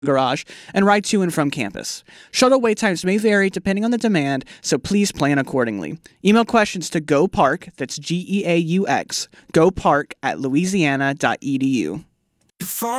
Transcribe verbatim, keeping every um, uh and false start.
garage and ride to and from campus. Shuttle wait times may vary depending on the demand, so please plan accordingly. Email questions to GoPark, that's G E A U X, GoPark at louisiana dot e d u.